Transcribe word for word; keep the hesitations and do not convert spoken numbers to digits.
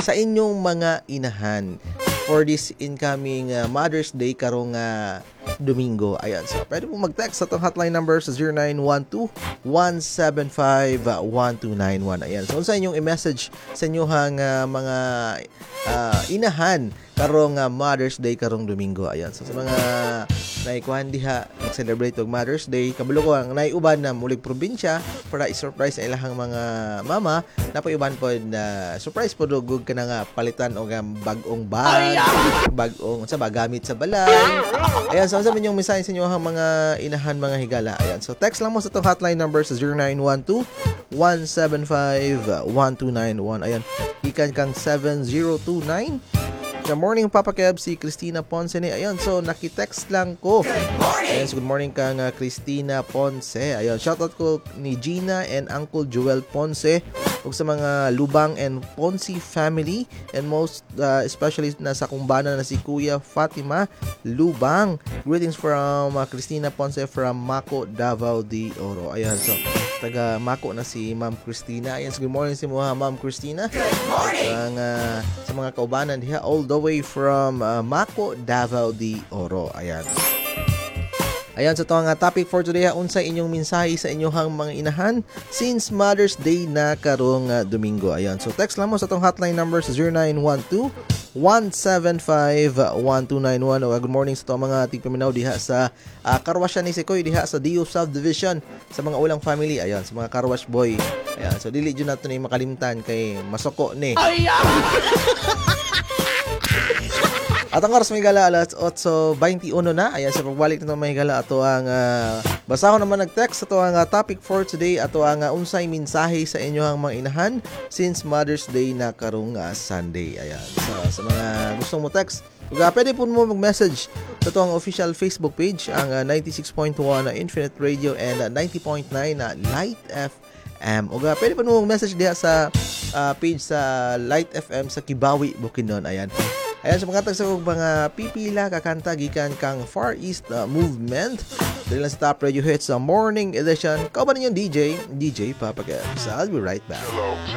sa inyong mga inahan for this incoming uh, Mother's Day karong uh, Domingo. Ayan, so pwede mo mag-text sa itong hotline number sa zero nine one two, one seven five, one two nine one. Ayan, so sa inyong i-message sa inyong uh, mga uh, inahan karong uh, Mother's Day karong Domingo. Ayan, so sa mga naikuhan diha mag-celebrate og Mother's Day, kabalo ko ang naiuban na mulig probinsya para i-surprise sa ilahang mga mama, napayuban po na surprise po dugog ka na nga palitan og bag-ong bag, bag-ong sa bagamit sa balay. Ayan, so sabi niyo mensahe sa inyo ang mga inahan, mga higala. Ayan, so text lang mo sa itong hotline number sa zero nine one two, one seven five, one two nine one. Ayan, ikan kang seven zero two nine. Good morning, Papa Kev, si Christina Ponce ni. Ayun, so nakitext lang ko. Ayun, so good morning kang uh, Christina Ponce. Ayun, shoutout ko ni Gina and Uncle Joel Ponce ug sa mga Lubang and Ponce family, and most uh, especially na sa kumbana na si Kuya Fatima Lubang. Greetings from uh, Christina Ponce from Mako, Davao de Oro. Ayun, so taga Mako na si Ma'am Christina. Ayun, so good morning si mga Ma'am Christina. Good morning. Ang, uh, sa mga kaubanan diha all the way from uh, Mako, Davao de Oro. Ayan. Ayan, so ito ang uh, topic for today. Unsay inyong mensahe sa inyong mga inahan since Mother's Day na karong uh, Domingo. Ayan, so text lang mo sa itong hotline number sa zero nine one two, one seven five, one two nine one. Good morning sa itong mga tigpaminaw diha sa uh, Karwasyan ni Sikoy diha sa D O Subdivision sa mga ulang family. Ayan, sa mga Karwash boy. Ayan, so dili dyan natin na makalimtan kay masoko ni. At ang oras may gala alas eight twenty-one na. Ayan, sa pagbalik nito may gala ato ang uh, basahon naman nag-text ato ang uh, topic for today, ato ang uh, unsay mensahe sa inyo ang mga inahan since Mother's Day na karong uh, Sunday. Ayan, so sa mga gustong mo text, kung uh, pwede po mo mag-message sa ito ang official Facebook page, ang uh, ninety-six point one uh, Infinite Radio and uh, ninety point nine uh, Light F M. O uh, pwede po mo mag-message diha sa uh, page sa Light F M sa Kibawi, Bukidnon. Ayan. Ayan, sa mga tag sa mga pipila kakanta gikan kang Far East uh, Movement. Dali lang sa Top Radio Hits sa Morning Edition. Kauban ninyong D J, D J Papa Kev. So I'll be right back.